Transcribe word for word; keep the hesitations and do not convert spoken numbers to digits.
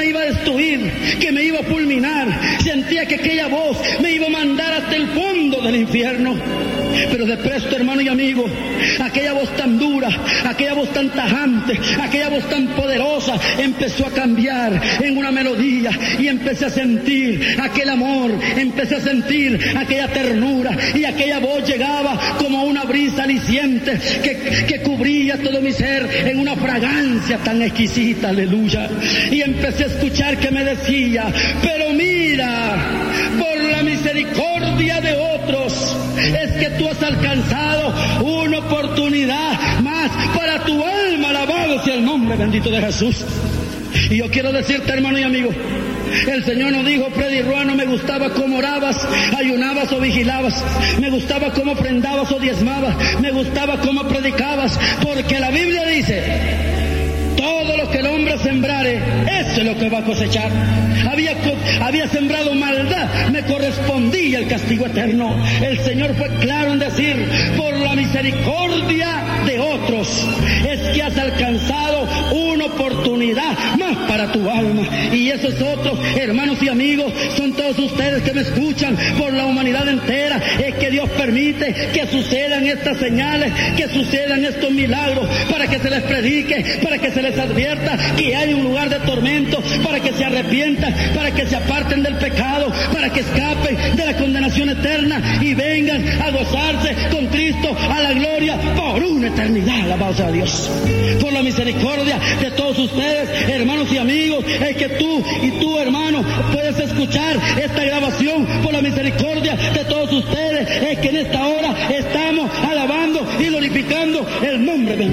me iba a destruir, que me iba a fulminar. Sentía que aquella voz me iba a mandar hasta el fondo del infierno. Pero de presto, hermano y amigo, aquella voz tan dura, aquella voz tan tajante, aquella voz tan poderosa empezó a cambiar en una melodía, y empecé a sentir aquel amor, empecé a sentir aquella ternura, y aquella voz llegaba como una brisa aliciente que, que cubría todo mi ser en una fragancia tan exquisita, aleluya. Y empecé a escuchar que me decía: pero mira, por la misericordia de otros es que tú has alcanzado una oportunidad más para tu alma. Alabado sea el nombre bendito de Jesús. Y yo quiero decirte, hermano y amigo, el Señor nos dijo: Freddy Roa, no me gustaba cómo orabas, ayunabas o vigilabas, me gustaba cómo prendabas o diezmabas, me gustaba cómo predicabas, porque la Biblia dice: todo lo que el hombre sembrare, eso es lo que va a cosechar. Había, había sembrado maldad, me correspondía el castigo eterno. El Señor fue claro en decir: por la misericordia de otros es que has alcanzado una oportunidad más para tu alma. Y esos otros, hermanos y amigos, son todos ustedes que me escuchan por la humanidad entera. Es que Dios permite que sucedan estas señales, que sucedan estos milagros, para que se les predique, para que se les advierta que hay un lugar de tormento, para que se arrepientan, para que se aparten del pecado, para que escapen de la condenación eterna y vengan a gozarse con Cristo a la gloria por una eternidad. Alabado sea Dios. Por la misericordia de todos ustedes, hermanos y amigos, es que tú y tú, hermano, puedes escuchar esta grabación. Por la misericordia de todos ustedes es que en esta hora estamos alabando y glorificando el nombre bendito